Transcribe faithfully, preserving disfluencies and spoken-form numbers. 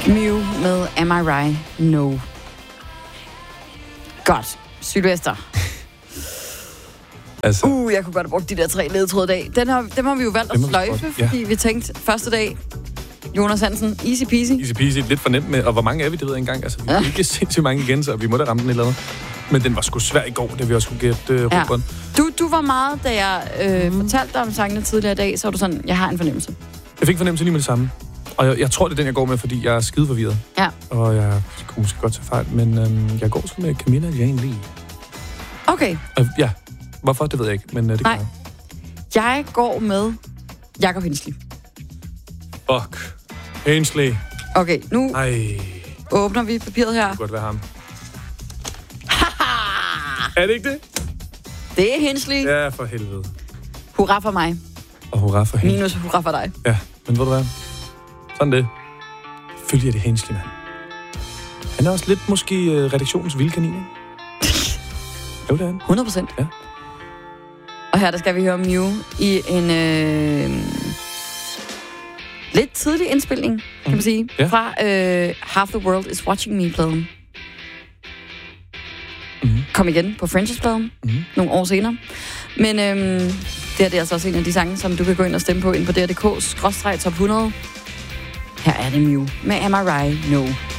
Mew med Am I Right? No. Godt. Sylvester. Altså. Uh, jeg kunne godt have brugt de der tre ledetråde i dag. Den har, dem har vi jo valgt at sløjfe, ja. Fordi vi tænkte, første dag, Jonas Hansen, easy peasy. Easy peasy, lidt for nemt med, og hvor mange er vi, det ved jeg engang. Altså, vi er ja. ikke sindssygt mange igen, så vi må da ramme den et eller andet. Men den var sgu svær i går, da vi også skulle gætte øh, ja. Robert. Du, du var meget, da jeg øh, mm. fortalte dig om sangene tidligere i dag, så var du sådan, jeg har en fornemmelse. Jeg fik fornemmelse lige med det samme. Og jeg, jeg tror, det er den, jeg går med, fordi jeg er skide forvirret. Ja. Og jeg kunne måske godt tage fejl, men øhm, jeg går sgu med Camilla Jane Lea. Okay. Og, ja, hvorfor, det ved jeg ikke, men øh, det Nej. gør jeg. Jeg går med Jakob Hensley. Fuck. Hensley. Okay, nu Ej. åbner vi papiret her. Det kunne godt være ham. Er det ikke det? Det er Hensley. Ja, for helvede. Hurra for mig. Og hurra for hende. Minus hurra for dig. Ja, men ved du hvad? Sådan det. Følger det Hensley, mand. Han er også lidt måske uh, redaktionens vildkanin, ikke? Jo, det er han. hundrede procent. Ja. Og her der skal vi høre Mew i en øh, lidt tidlig indspilning, kan man sige. Ja. Fra øh, Half the World is Watching Me-pladen. Mm-hmm. Kom igen på Frenches-pladen, mm-hmm. nogle år senere. Men øh, det her det er altså også en af de sange, som du kan gå ind og stemme på ind på D R punktum D K skråstreg top hundrede. Her er det Mew med Am I Right? No.